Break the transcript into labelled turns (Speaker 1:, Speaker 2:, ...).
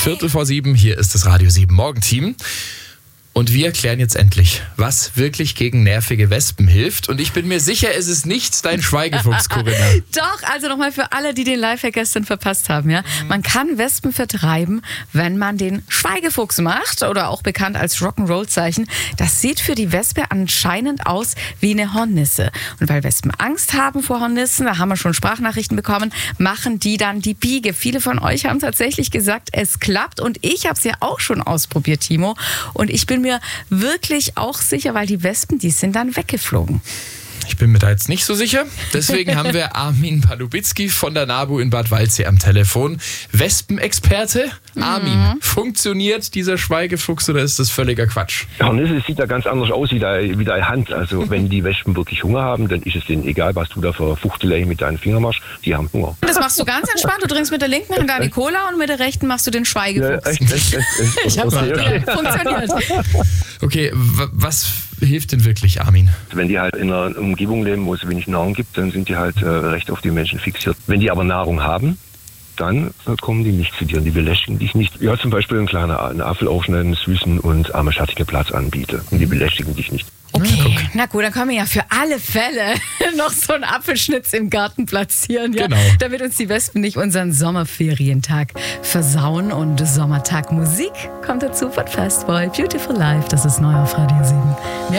Speaker 1: 7:15, hier ist das Radio 7 Morgenteam. Und wir klären jetzt endlich, was wirklich gegen nervige Wespen hilft. Und ich bin mir sicher, es ist nicht dein Schweigefuchs, Corinna.
Speaker 2: Doch, also nochmal für alle, die den Lifehack gestern verpasst haben. Ja? Man kann Wespen vertreiben, wenn man den Schweigefuchs macht oder auch bekannt als Rock'n'Roll-Zeichen. Das sieht für die Wespe anscheinend aus wie eine Hornisse. Und weil Wespen Angst haben vor Hornissen, da haben wir schon Sprachnachrichten bekommen, machen die dann die Biege. Viele von euch haben tatsächlich gesagt, es klappt. Und ich habe es ja auch schon ausprobiert, Timo. Und ich bin mir wirklich auch sicher, weil die Wespen, die sind dann weggeflogen.
Speaker 1: Ich bin mir da jetzt nicht so sicher. Deswegen haben wir Armin Palubitzki von der NABU in Bad Waldsee am Telefon. Wespenexperte. Armin, funktioniert dieser Schweigefuchs oder ist das völliger Quatsch?
Speaker 3: Hornisse sieht da ganz anders aus wie deine Hand. Also wenn die Wespen wirklich Hunger haben, dann ist es denen egal, was du da für Fuchtelei mit deinen Fingern machst. Die haben Hunger.
Speaker 2: Das machst du ganz entspannt. Du trinkst mit der linken Hand deine Cola und mit der rechten machst du den Schweigefuchs.
Speaker 3: Ja, echt.
Speaker 2: Ich hab's funktioniert.
Speaker 1: Okay, was hilft denn wirklich, Armin?
Speaker 3: Wenn die halt in einer Umgebung leben, wo es wenig Nahrung gibt, dann sind die halt recht auf die Menschen fixiert. Wenn die aber Nahrung haben, dann kommen die nicht zu dir und die belästigen dich nicht. Ja, zum Beispiel einen Apfel aufschneiden, süßen und arme schattige Platz anbieten. Und die belästigen dich nicht.
Speaker 2: Okay, na gut, dann können wir ja für alle Fälle noch so einen Apfelschnitz im Garten platzieren, ja?
Speaker 1: Genau.
Speaker 2: Damit uns die Wespen nicht unseren Sommerferientag versauen. Und Sommertag Musik kommt dazu von Fastboy. Beautiful Life, das ist neu auf Radio 7.